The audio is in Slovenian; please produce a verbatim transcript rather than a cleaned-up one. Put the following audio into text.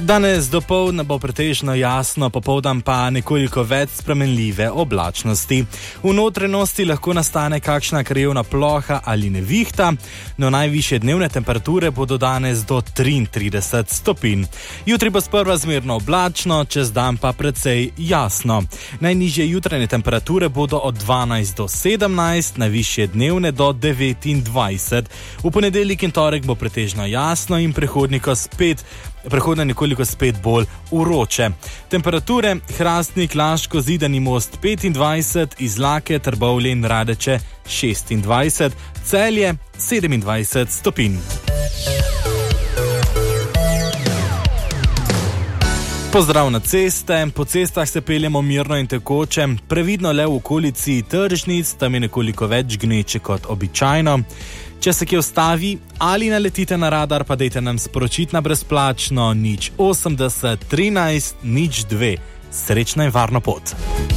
Danes dopoldne bo pretežno jasno, popoldan pa nekoliko več spremenljive oblačnosti. V notranjosti lahko nastane kakšna krajevna ploha ali nevihta, no najvišje dnevne temperature bodo danes do triintrideset stopinj. Jutri bo sprva zmerno oblačno, čez dan pa precej jasno. Najnižje jutranje temperature bodo od dvanajst do sedemnajst, najvišje dnevne do devetindvajset. V ponedeljek in torek bo pretežno jasno in prehodniko spet Prehodno nekoliko spet bolj vroče. Temperature: Hrastnik, Laško, Zidani Most petindvajset, Izlake, Trbovlje in Radeče šestindvajset, Celje sedemindvajset stopinj. Pozdrav na ceste. Po cestah se peljemo mirno in tekoče, previdno le v okolici tržnic, tam je nekoliko več gneče kot običajno. Če se kje ustavi ali naletite na radar, pa dejte nam sporočiti na brezplačno nič osemdeset trinajst nič dve. Srečno in varno pot.